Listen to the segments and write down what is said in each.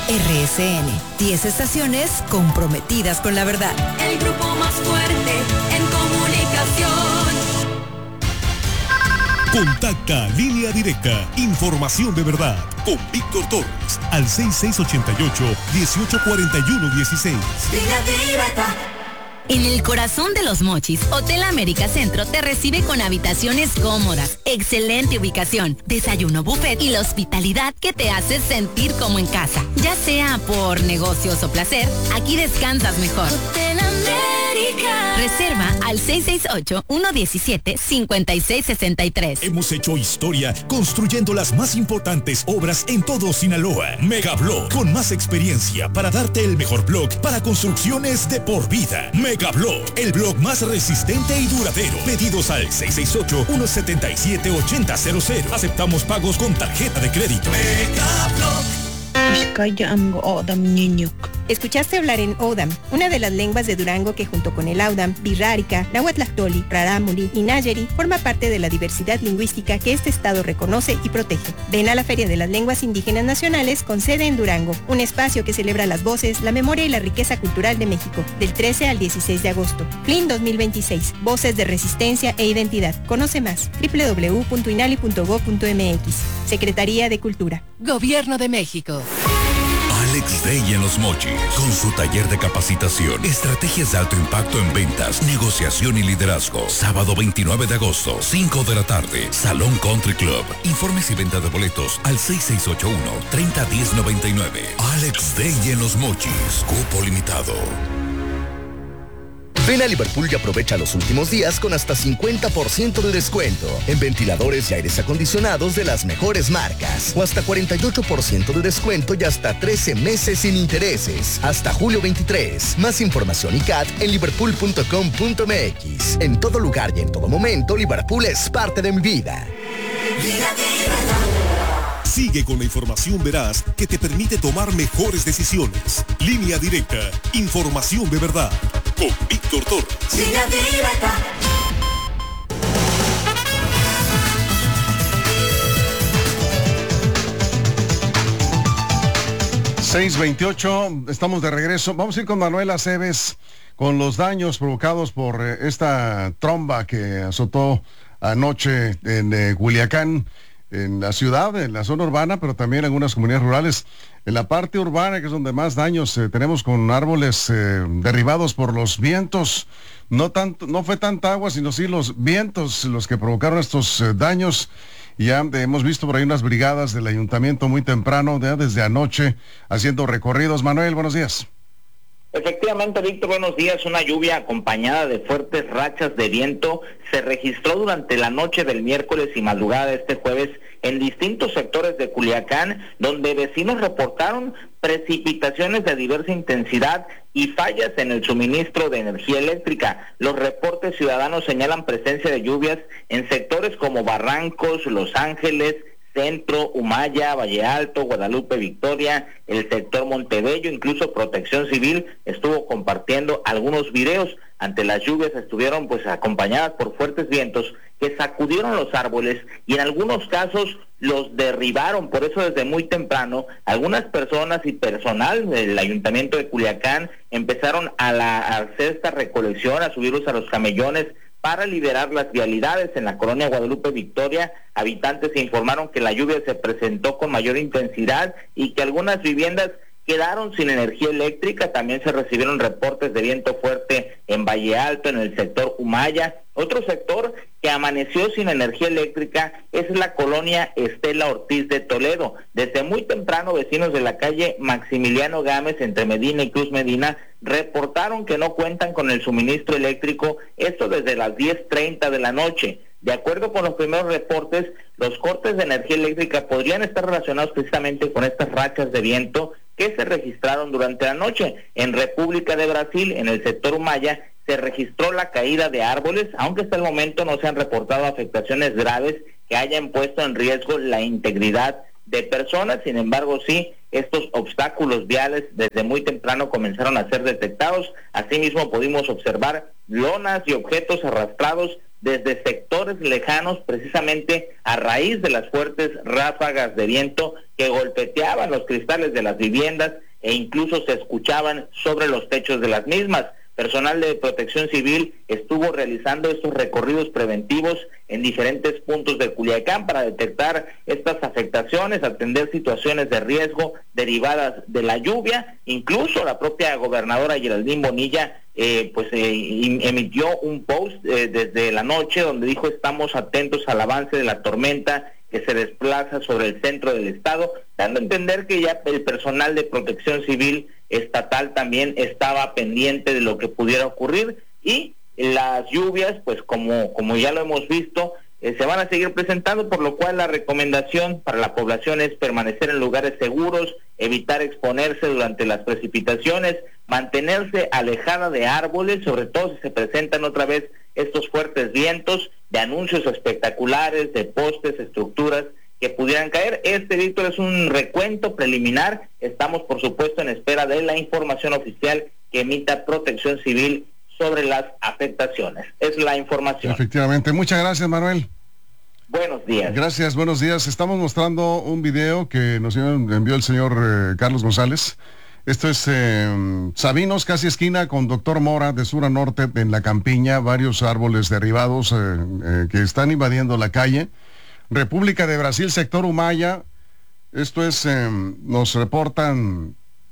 RSN, 10 estaciones comprometidas con la verdad. El grupo más fuerte en comunicación. Contacta Línea Directa, información de verdad, con Víctor Torres, al 6688-1841-16. Línea Directa. En el corazón de Los Mochis, Hotel América Centro te recibe con habitaciones cómodas, excelente ubicación, desayuno buffet y la hospitalidad que te hace sentir como en casa. Ya sea por negocios o placer, aquí descansas mejor. Hotel América. Reserva al 668-117-5663. Hemos hecho historia construyendo las más importantes obras en todo Sinaloa. Megablock, con más experiencia para darte el mejor block para construcciones de por vida. Megablock, el block más resistente y duradero. Pedidos al 668-177-8000. Aceptamos pagos con tarjeta de crédito. Megablock. Escuchaste hablar en Odam, una de las lenguas de Durango que junto con el Audam, Birrárica, Nahuatlactoli, Rarámuri y Nayeri forma parte de la diversidad lingüística que este estado reconoce y protege. Ven a la Feria de las Lenguas Indígenas Nacionales con sede en Durango, un espacio que celebra las voces, la memoria y la riqueza cultural de México, del 13 al 16 de agosto. FLIN 2026, Voces de Resistencia e Identidad. Conoce más, www.inali.gov.mx. Secretaría de Cultura. Gobierno de México. Alex Day en Los Mochis, con su taller de capacitación, estrategias de alto impacto en ventas, negociación y liderazgo. Sábado 29 de agosto, 5 de la tarde, Salón Country Club. Informes y venta de boletos al 6681-301099. Alex Day en Los Mochis, cupo limitado. Ven a Liverpool y aprovecha los últimos días con hasta 50% de descuento en ventiladores y aires acondicionados de las mejores marcas, o hasta 48% de descuento y hasta 13 meses sin intereses, hasta julio 23. Más información y CAT en liverpool.com.mx. En todo lugar y en todo momento, Liverpool es parte de mi vida. Sigue con la información veraz que te permite tomar mejores decisiones. Línea Directa, información de verdad, con Víctor Torres. Línea Directa. ...6:28, estamos de regreso. Vamos a ir con Manuel Aceves con los daños provocados por esta tromba que azotó anoche en Culiacán, en la ciudad, en la zona urbana, pero también en algunas comunidades rurales. En la parte urbana, que es donde más daños tenemos, con árboles derribados por los vientos. No fue tanta agua, sino sí los vientos los que provocaron estos daños. Ya hemos visto por ahí unas brigadas del ayuntamiento muy temprano, desde anoche, haciendo recorridos. Manuel, buenos días. Efectivamente, Víctor, buenos días. Una lluvia acompañada de fuertes rachas de viento se registró durante la noche del miércoles y madrugada de este jueves en distintos sectores de Culiacán, donde vecinos reportaron precipitaciones de diversa intensidad y fallas en el suministro de energía eléctrica. Los reportes ciudadanos señalan presencia de lluvias en sectores como Barrancos, Los Ángeles, Centro, Humaya, Valle Alto, Guadalupe, Victoria, el sector Montebello. Incluso Protección Civil estuvo compartiendo algunos videos. Ante las lluvias estuvieron acompañadas por fuertes vientos que sacudieron los árboles y en algunos casos los derribaron. Por eso desde muy temprano algunas personas y personal del Ayuntamiento de Culiacán empezaron a hacer esta recolección, a subirlos a los camellones para liberar las vialidades en la colonia Guadalupe Victoria. Habitantes informaron que la lluvia se presentó con mayor intensidad y que algunas viviendas quedaron sin energía eléctrica. También se recibieron reportes de viento fuerte en Valle Alto, en el sector Humaya. Otro sector que amaneció sin energía eléctrica es la colonia Estela Ortiz de Toledo. Desde muy temprano, vecinos de la calle Maximiliano Gámez, entre Medina y Cruz Medina, reportaron que no cuentan con el suministro eléctrico, esto desde las 10:30 de la noche. De acuerdo con los primeros reportes, los cortes de energía eléctrica podrían estar relacionados precisamente con estas rachas de viento que se registraron durante la noche. En República de Brasil, en el sector Humaya, se registró la caída de árboles, aunque hasta el momento no se han reportado afectaciones graves que hayan puesto en riesgo la integridad de personas. Sin embargo, sí, estos obstáculos viales desde muy temprano comenzaron a ser detectados. Asimismo, pudimos observar lonas y objetos arrastrados desde sectores lejanos, precisamente a raíz de las fuertes ráfagas de viento que golpeteaban los cristales de las viviendas e incluso se escuchaban sobre los techos de las mismas. Personal de Protección Civil estuvo realizando estos recorridos preventivos en diferentes puntos de Culiacán para detectar estas afectaciones, atender situaciones de riesgo derivadas de la lluvia. Incluso la propia gobernadora Geraldine Bonilla emitió un post desde la noche donde dijo: estamos atentos al avance de la tormenta que se desplaza sobre el centro del estado, dando a entender que ya el personal de Protección Civil estatal también estaba pendiente de lo que pudiera ocurrir, y las lluvias, pues como ya lo hemos visto, se van a seguir presentando, por lo cual la recomendación para la población es permanecer en lugares seguros, evitar exponerse durante las precipitaciones, mantenerse alejada de árboles, sobre todo si se presentan otra vez estos fuertes vientos, de anuncios espectaculares, de postes, estructuras que pudieran caer. Víctor, es un recuento preliminar. Estamos, por supuesto, en espera de la información oficial que emita Protección Civil sobre las afectaciones. Es la información. Efectivamente. Muchas gracias, Manuel. Buenos días. Gracias, buenos días. Estamos mostrando un video que nos envió el señor Carlos González. Esto es Sabinos, casi esquina con Doctor Mora, de sur a norte, en La Campiña, varios árboles derribados que están invadiendo la calle. República de Brasil, sector Humaya. Esto es, nos reportan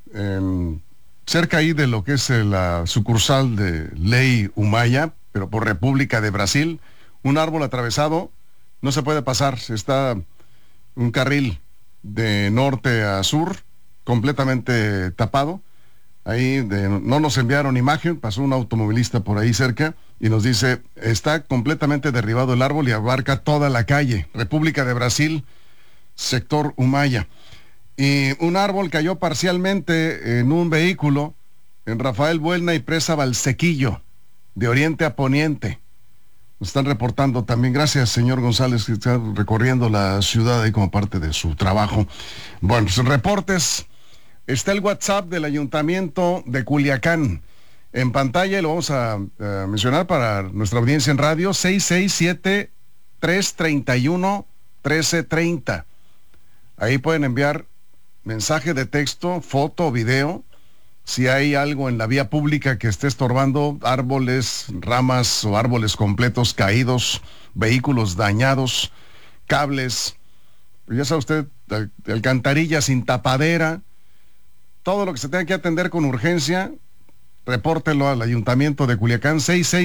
cerca ahí de lo que es la sucursal de Ley Humaya, pero por República de Brasil. Un árbol atravesado, no se puede pasar, está un carril de norte a sur, completamente tapado. Ahí no nos enviaron imagen, pasó un automovilista por ahí cerca y nos dice: está completamente derribado el árbol y abarca toda la calle. República de Brasil, sector Humaya. Y un árbol cayó parcialmente en un vehículo en Rafael Buelna y Presa Valsequillo, de oriente a poniente. Nos están reportando también. Gracias, señor González, que está recorriendo la ciudad ahí como parte de su trabajo. Bueno, pues reportes. Está el WhatsApp del Ayuntamiento de Culiacán en pantalla y lo vamos a mencionar para nuestra audiencia en radio: 667-331-1330. Ahí pueden enviar mensaje de texto, foto o video. Si hay algo en la vía pública que esté estorbando, árboles, ramas o árboles completos caídos, vehículos dañados, cables, ya sabe usted, alcantarillas sin tapadera, todo lo que se tenga que atender con urgencia, repórtelo al Ayuntamiento de Culiacán,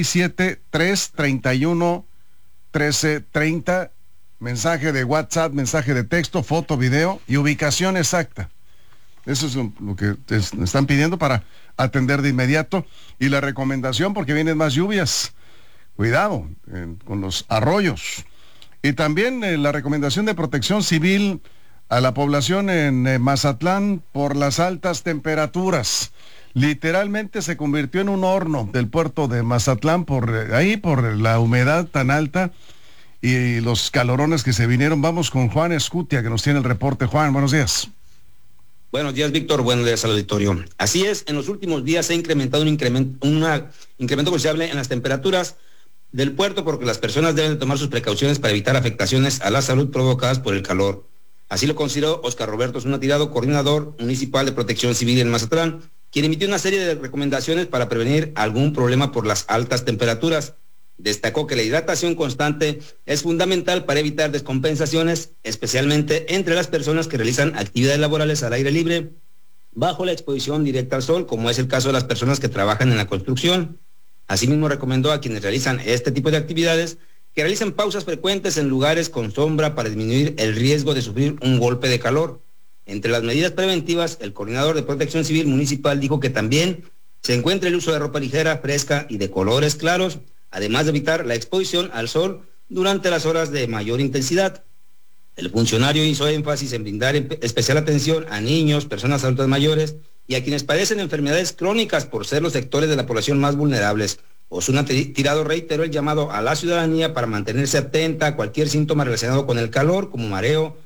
667-331-1330, mensaje de WhatsApp, mensaje de texto, foto, video y ubicación exacta. Eso es lo que están pidiendo para atender de inmediato. Y la recomendación, porque vienen más lluvias, cuidado con los arroyos. Y también la recomendación de Protección Civil a la población en Mazatlán por las altas temperaturas. Literalmente se convirtió en un horno del puerto de Mazatlán por la humedad tan alta y los calorones que se vinieron. Vamos con Juan Escutia, que nos tiene el reporte. Juan, buenos días. Buenos días, Víctor. Buenos días al auditorio. Así es, en los últimos días se ha incrementado un incremento considerable en las temperaturas del puerto, porque las personas deben de tomar sus precauciones para evitar afectaciones a la salud provocadas por el calor. Así lo consideró Óscar Roberto Zuna Tirado, coordinador municipal de Protección Civil en Mazatlán, quien emitió una serie de recomendaciones para prevenir algún problema por las altas temperaturas. Destacó que la hidratación constante es fundamental para evitar descompensaciones, especialmente entre las personas que realizan actividades laborales al aire libre, bajo la exposición directa al sol, como es el caso de las personas que trabajan en la construcción. Asimismo, recomendó a quienes realizan este tipo de actividades que realicen pausas frecuentes en lugares con sombra para disminuir el riesgo de sufrir un golpe de calor. Entre las medidas preventivas, el coordinador de Protección Civil Municipal dijo que también se encuentra el uso de ropa ligera, fresca y de colores claros, además de evitar la exposición al sol durante las horas de mayor intensidad. El funcionario hizo énfasis en brindar especial atención a niños, personas adultas mayores y a quienes padecen enfermedades crónicas por ser los sectores de la población más vulnerables. Osuna Tirado reiteró el llamado a la ciudadanía para mantenerse atenta a cualquier síntoma relacionado con el calor, como mareo,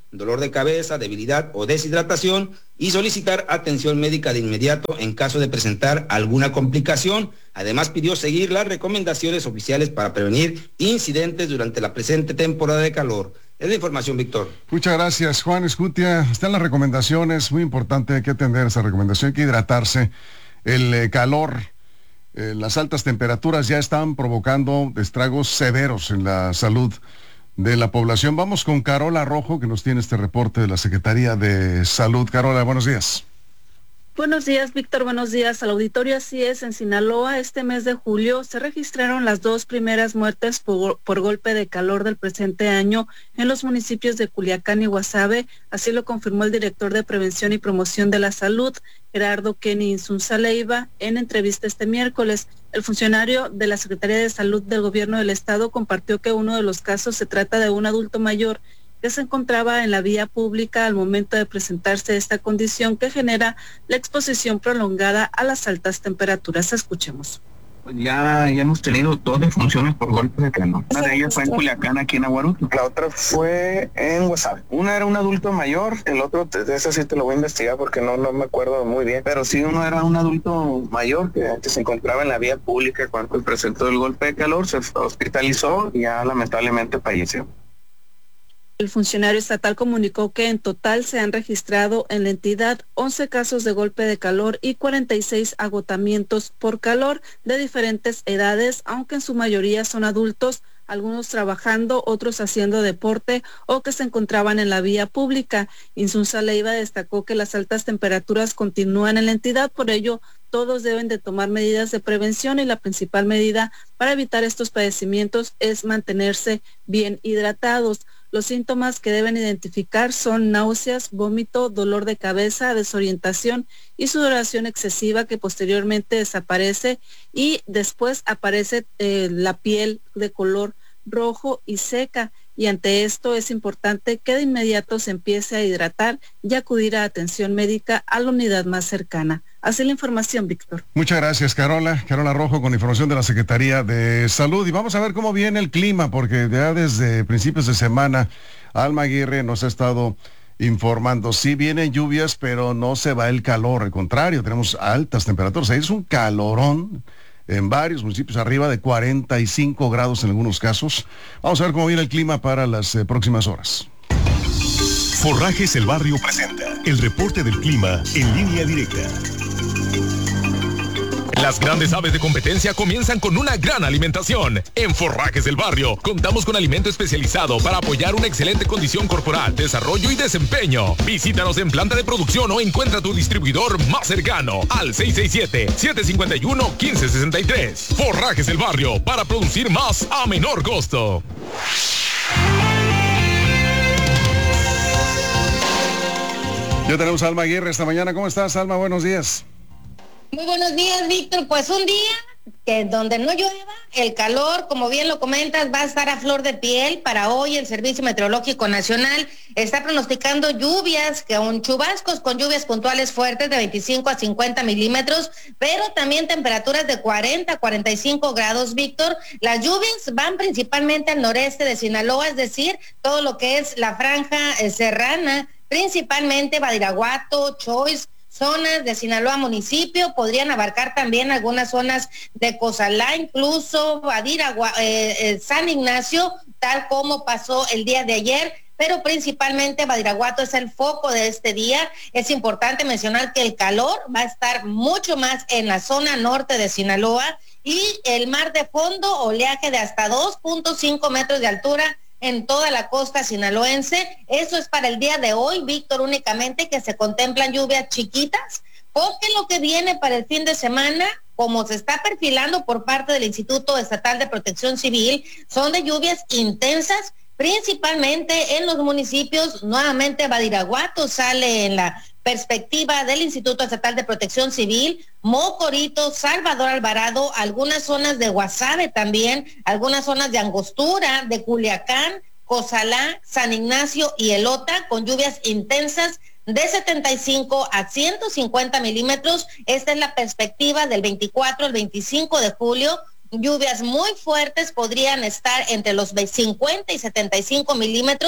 dolor de cabeza, debilidad o deshidratación y solicitar atención médica de inmediato en caso de presentar alguna complicación. Además, pidió seguir las recomendaciones oficiales para prevenir incidentes durante la presente temporada de calor. Es la información, Víctor. Muchas gracias, Juan Escutia. Están las recomendaciones, muy importante, hay que atender esa recomendación, hay que hidratarse. El calor, las altas temperaturas ya están provocando estragos severos en la salud de la población. Vamos con Carola Rojo, que nos tiene este reporte de la Secretaría de Salud. Carola, buenos días. Buenos días, Víctor. Buenos días al auditorio. Así es, en Sinaloa este mes de julio se registraron las 2 primeras muertes por golpe de calor del presente año en los municipios de Culiacán y Guasave. Así lo confirmó el director de Prevención y Promoción de la Salud, Gerardo Kenny Insunza Leiva, en entrevista este miércoles. El funcionario de la Secretaría de Salud del Gobierno del Estado compartió que uno de los casos se trata de un adulto mayor que se encontraba en la vía pública al momento de presentarse esta condición que genera la exposición prolongada a las altas temperaturas. Escuchemos. Pues ya hemos tenido 2 defunciones por golpe de calor. Una de ellas fue en Culiacán, aquí en Aguaruto. La otra fue en Guasave. Una era un adulto mayor, el otro, de esa sí te lo voy a investigar porque no me acuerdo muy bien. Pero sí, uno era un adulto mayor que se encontraba en la vía pública cuando presentó el golpe de calor, se hospitalizó y ya lamentablemente falleció. El funcionario estatal comunicó que en total se han registrado en la entidad 11 casos de golpe de calor y 46 agotamientos por calor de diferentes edades, aunque en su mayoría son adultos, algunos trabajando, otros haciendo deporte o que se encontraban en la vía pública. Insunza Leiva destacó que las altas temperaturas continúan en la entidad, por ello todos deben de tomar medidas de prevención y la principal medida para evitar estos padecimientos es mantenerse bien hidratados. Los síntomas que deben identificar son náuseas, vómito, dolor de cabeza, desorientación y sudoración excesiva que posteriormente desaparece y después aparece la piel de color rojo y seca. Y ante esto es importante que de inmediato se empiece a hidratar y acudir a atención médica a la unidad más cercana. Así la información, Víctor. Muchas gracias, Carola. Carola Rojo con información de la Secretaría de Salud. Y vamos a ver cómo viene el clima, porque ya desde principios de semana Alma Aguirre nos ha estado informando. Sí vienen lluvias, pero no se va el calor. Al contrario, tenemos altas temperaturas. Ahí es un calorón en varios municipios, arriba de 45 grados en algunos casos. Vamos a ver cómo viene el clima para las próximas horas. Forrajes El Barrio presenta el reporte del clima en línea directa. Las grandes aves de competencia comienzan con una gran alimentación. En Forrajes del Barrio contamos con alimento especializado para apoyar una excelente condición corporal, desarrollo y desempeño. Visítanos en planta de producción o encuentra tu distribuidor más cercano al 667-751-1563. Forrajes del Barrio, para producir más a menor costo. Ya tenemos a Alma Aguirre esta mañana. ¿Cómo estás, Alma? Buenos días. Muy buenos días, Víctor. Pues un día que donde no llueva, el calor, como bien lo comentas, va a estar a flor de piel. Para hoy el Servicio Meteorológico Nacional está pronosticando lluvias, que aún chubascos con lluvias puntuales fuertes de 25 a 50 milímetros, pero también temperaturas de 40 a 45 grados, Víctor. Las lluvias van principalmente al noreste de Sinaloa, es decir, todo lo que es la franja serrana, principalmente Badiraguato, Choix, zonas de Sinaloa municipio, podrían abarcar también algunas zonas de Cozalá, incluso San Ignacio, tal como pasó el día de ayer, pero principalmente Badiraguato es el foco de este día. Es importante mencionar que el calor va a estar mucho más en la zona norte de Sinaloa y el mar de fondo, oleaje de hasta 2.5 metros de altura en toda la costa sinaloense. Eso es para el día de hoy, Víctor, únicamente que se contemplan lluvias chiquitas, porque lo que viene para el fin de semana, como se está perfilando por parte del Instituto Estatal de Protección Civil, son de lluvias intensas, principalmente en los municipios. Nuevamente Badiraguato sale en la perspectiva del Instituto Estatal de Protección Civil, Mocorito, Salvador Alvarado, algunas zonas de Guasave también, algunas zonas de Angostura, de Culiacán, Cozalá, San Ignacio y Elota, con lluvias intensas de 75 a 150 milímetros. Esta es la perspectiva del 24 al 25 de julio. Lluvias muy fuertes podrían estar entre los 50 y 75 milímetros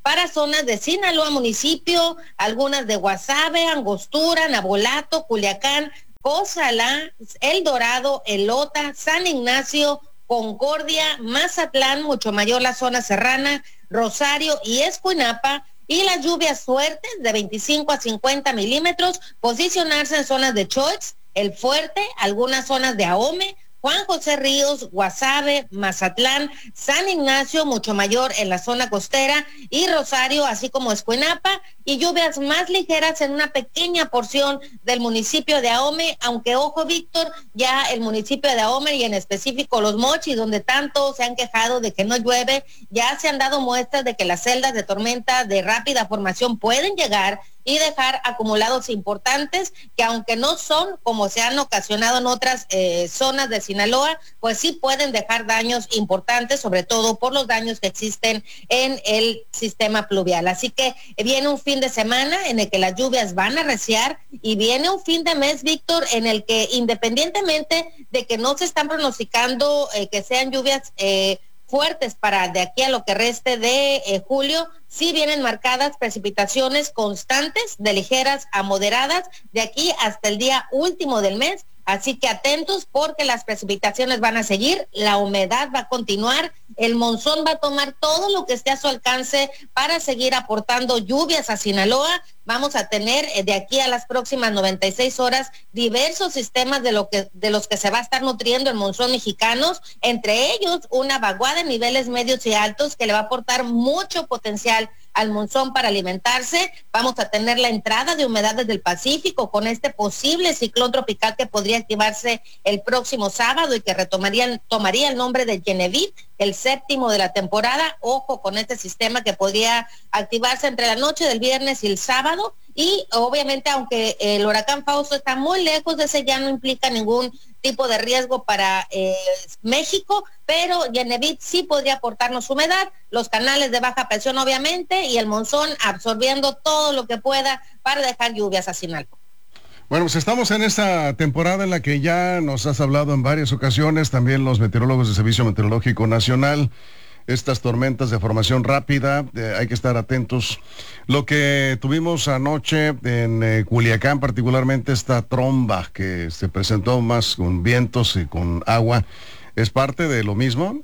para zonas de Sinaloa municipio, algunas de Guasave, Angostura, Navolato, Culiacán, Cozalá, El Dorado, Elota, San Ignacio, Concordia, Mazatlán, mucho mayor la zona serrana, Rosario y Escuinapa, y las lluvias fuertes de 25 a 50 milímetros posicionarse en zonas de Choix, El Fuerte, algunas zonas de Ahome, Juan José Ríos, Guasave, Mazatlán, San Ignacio, mucho mayor en la zona costera, y Rosario, así como Escuinapa, y lluvias más ligeras en una pequeña porción del municipio de Ahome, aunque ojo, Víctor, ya el municipio de Ahome y en específico Los Mochis, donde tanto se han quejado de que no llueve, ya se han dado muestras de que las celdas de tormenta de rápida formación pueden llegar y dejar acumulados importantes que, aunque no son como se han ocasionado en otras zonas de Sinaloa, pues sí pueden dejar daños importantes, sobre todo por los daños que existen en el sistema pluvial. Así que viene un fin de semana en el que las lluvias van a arreciar, y viene un fin de mes, Víctor, en el que, independientemente de que no se están pronosticando que sean lluvias fuertes para de aquí a lo que reste de julio, sí vienen marcadas precipitaciones constantes de ligeras a moderadas de aquí hasta el día último del mes. Así que atentos, porque las precipitaciones van a seguir, la humedad va a continuar, el monzón va a tomar todo lo que esté a su alcance para seguir aportando lluvias a Sinaloa. Vamos a tener de aquí a las próximas 96 horas diversos sistemas de los que se va a estar nutriendo el monzón mexicanos, entre ellos una vaguada en niveles medios y altos que le va a aportar mucho potencial al monzón para alimentarse. Vamos a tener la entrada de humedad desde el Pacífico con este posible ciclón tropical que podría activarse el próximo sábado y que tomaría el nombre de Genevieve, el séptimo de la temporada. Ojo con este sistema que podría activarse entre la noche del viernes y el sábado. Y obviamente, aunque el huracán Fausto está muy lejos de ese, ya no implica ningún tipo de riesgo para México, pero Genevieve sí podría aportarnos humedad, los canales de baja presión obviamente, y el monzón absorbiendo todo lo que pueda para dejar lluvias a Sinaloa. Bueno, pues estamos en esta temporada en la que ya nos has hablado en varias ocasiones, también los meteorólogos del Servicio Meteorológico Nacional, estas tormentas de formación rápida, hay que estar atentos. Lo que tuvimos anoche en Culiacán, particularmente esta tromba que se presentó más con vientos y con agua, ¿es parte de lo mismo?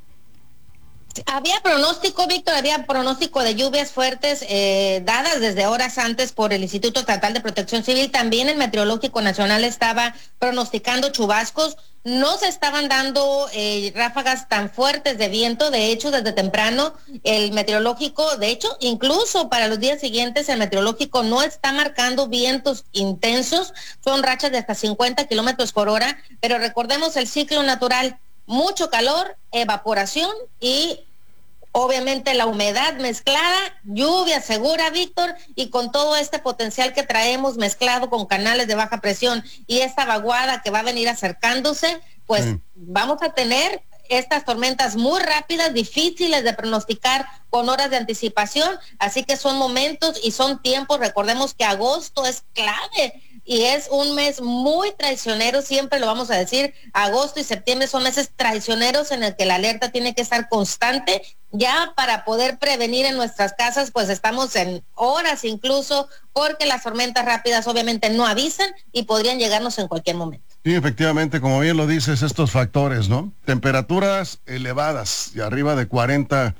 Había pronóstico, Víctor, había pronóstico de lluvias fuertes dadas desde horas antes por el Instituto Estatal de Protección Civil. También el Meteorológico Nacional estaba pronosticando chubascos. No se estaban dando ráfagas tan fuertes de viento. De hecho, desde temprano el meteorológico, de hecho, incluso para los días siguientes, el meteorológico no está marcando vientos intensos. Son rachas de hasta 50 kilómetros por hora. Pero recordemos el ciclo natural: mucho calor, evaporación y obviamente la humedad mezclada, lluvia segura, Víctor, y con todo este potencial que traemos mezclado con canales de baja presión y esta vaguada que va a venir acercándose, pues vamos a tener estas tormentas muy rápidas, difíciles de pronosticar con horas de anticipación. Así que son momentos y son tiempos. Recordemos que agosto es clave y es un mes muy traicionero, siempre lo vamos a decir. Agosto y septiembre son meses traicioneros en el que la alerta tiene que estar constante. Ya para poder prevenir en nuestras casas, pues estamos en horas incluso, porque las tormentas rápidas obviamente no avisan y podrían llegarnos en cualquier momento. Sí, efectivamente, como bien lo dices, estos factores, ¿no? Temperaturas elevadas, y arriba de 40,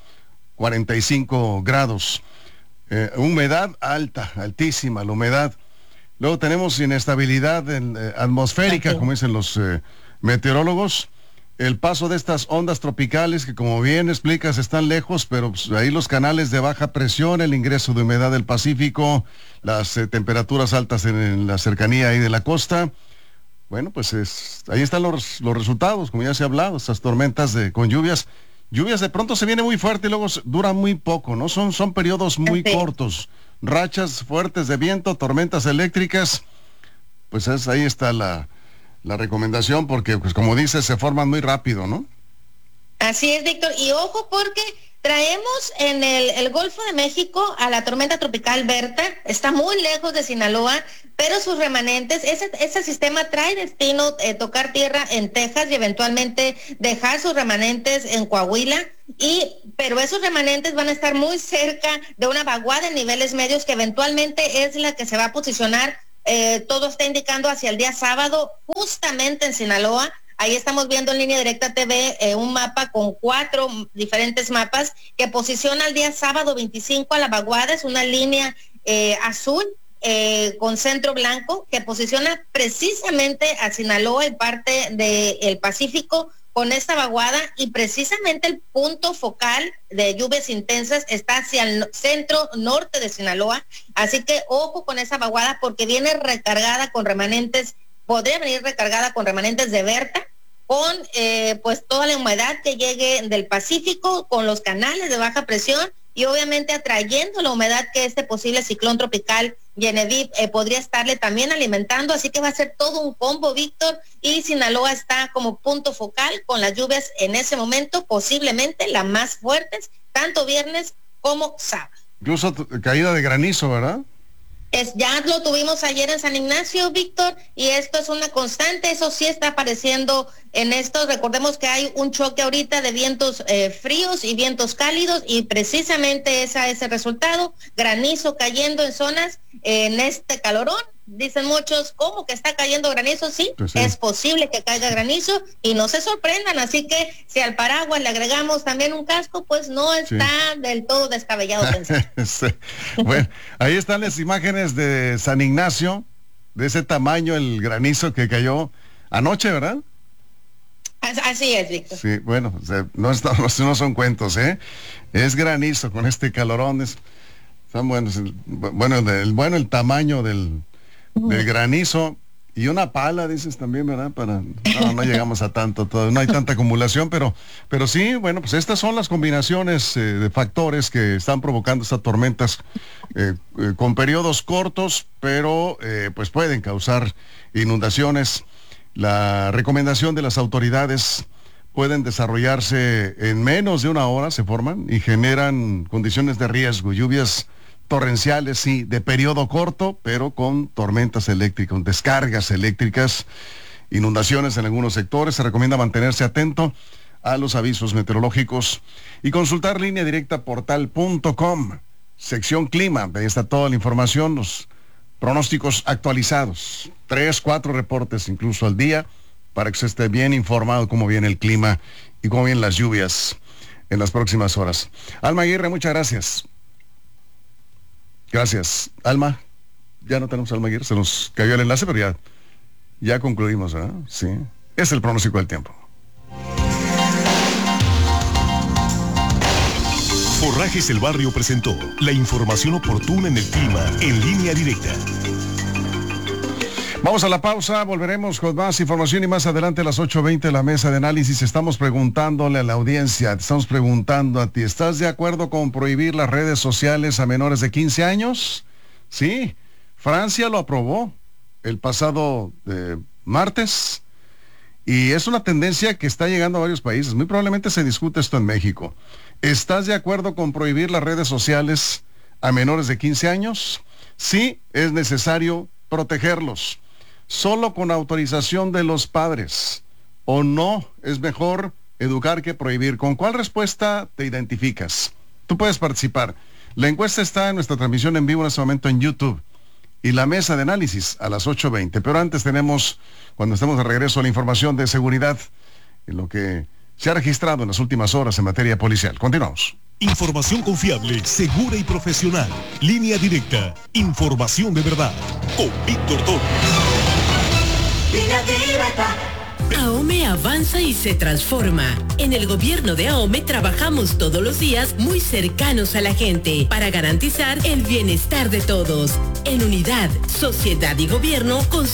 45 grados. Humedad alta, altísima la humedad. Luego tenemos inestabilidad atmosférica, como dicen los meteorólogos. El paso de estas ondas tropicales que, como bien explicas, están lejos, pero pues, ahí los canales de baja presión, el ingreso de humedad del Pacífico, las temperaturas altas en la cercanía ahí de la costa. Bueno, pues ahí están los resultados, como ya se ha hablado, estas tormentas con lluvias. Lluvias de pronto se viene muy fuerte y luego duran muy poco, ¿no? Son periodos muy cortos. Rachas fuertes de viento, tormentas eléctricas. Pues ahí está la recomendación, porque pues como dices, se forman muy rápido, ¿no? Así es, Víctor, y ojo porque traemos en el Golfo de México a la tormenta tropical Berta, está muy lejos de Sinaloa, pero sus remanentes, ese sistema trae destino tocar tierra en Texas y eventualmente dejar sus remanentes en Coahuila, pero esos remanentes van a estar muy cerca de una vaguada en niveles medios que eventualmente es la que se va a posicionar, todo está indicando hacia el día sábado, justamente en Sinaloa. Ahí estamos viendo en Línea Directa TV un mapa con 4 diferentes mapas que posiciona el día sábado 25 a la vaguada. Es una línea azul con centro blanco que posiciona precisamente a Sinaloa y parte del Pacífico con esta vaguada, y precisamente el punto focal de lluvias intensas está hacia el centro norte de Sinaloa. Así que ojo con esa vaguada porque viene recargada con remanentes, podría venir recargada con remanentes de Berta, con pues toda la humedad que llegue del Pacífico, con los canales de baja presión y obviamente atrayendo la humedad que este posible ciclón tropical Genevieve podría estarle también alimentando, así que va a ser todo un combo, Víctor, y Sinaloa está como punto focal con las lluvias en ese momento, posiblemente las más fuertes, tanto viernes como sábado. Incluso caída de granizo, ¿verdad? Ya lo tuvimos ayer en San Ignacio, Víctor, y esto es una constante, eso sí está apareciendo en estos. Recordemos que hay un choque ahorita de vientos fríos y vientos cálidos, y precisamente ese es el resultado, granizo cayendo en zonas en este calorón. Dicen muchos, ¿cómo que está cayendo granizo? Sí, pues sí, es posible que caiga granizo y no se sorprendan, así que si al paraguas le agregamos también un casco, pues no está del todo descabellado pensar. Sí. Bueno, ahí están las imágenes de San Ignacio, de ese tamaño el granizo que cayó anoche, ¿verdad? Así es, Víctor. Sí, bueno, o sea, no son cuentos, es granizo con este calorón, están buenos, el tamaño del granizo y una pala, dices también, ¿verdad? No llegamos a tanto, no hay tanta acumulación, pero sí, bueno, pues estas son las combinaciones de factores que están provocando estas tormentas con periodos cortos, pero pues pueden causar inundaciones. La recomendación de las autoridades: pueden desarrollarse en menos de una hora, se forman y generan condiciones de riesgo, lluvias torrenciales, sí, de periodo corto, pero con tormentas eléctricas, con descargas eléctricas, inundaciones en algunos sectores. Se recomienda mantenerse atento a los avisos meteorológicos y consultar Línea Directa portal.com, sección clima. Ahí está toda la información, los pronósticos actualizados, 3, 4 reportes incluso al día, para que se esté bien informado cómo viene el clima y cómo vienen las lluvias en las próximas horas. Alma Aguirre, muchas gracias. Gracias. Alma, ya no tenemos a Alma Aguirre, se nos cayó el enlace, pero ya concluimos, ¿verdad? Sí. Es el pronóstico del tiempo. Forrajes El Barrio presentó la información oportuna en el clima en Línea Directa. Vamos a la pausa, volveremos con más información y más adelante a las 8:20 la mesa de análisis. Estamos preguntándole a la audiencia, estamos preguntando a ti, ¿estás de acuerdo con prohibir las redes sociales a menores de 15 años? Sí, Francia lo aprobó el pasado martes y es una tendencia que está llegando a varios países. Muy probablemente se discute esto en México. ¿Estás de acuerdo con prohibir las redes sociales a menores de 15 años? Sí, es necesario protegerlos. Solo con autorización de los padres. ¿O no es mejor educar que prohibir? ¿Con cuál respuesta te identificas? Tú puedes participar. La encuesta está en nuestra transmisión en vivo en este momento en YouTube. Y la mesa de análisis a las 8:20. Pero antes tenemos, cuando estemos de regreso, la información de seguridad en lo que se ha registrado en las últimas horas en materia policial. Continuamos. Información confiable, segura y profesional. Línea Directa. Información de verdad. Con Víctor Torres. Línea Directa. AOME avanza y se transforma. En el gobierno de AOME trabajamos todos los días muy cercanos a la gente para garantizar el bienestar de todos. En unidad, sociedad y gobierno con